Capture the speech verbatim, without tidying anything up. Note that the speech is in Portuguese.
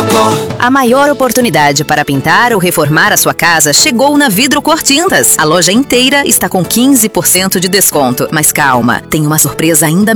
Cocó. A maior oportunidade para pintar ou reformar a sua casa chegou na Vidro Cor Tintas. A loja inteira está com quinze por cento de desconto. Mas calma, tem uma surpresa ainda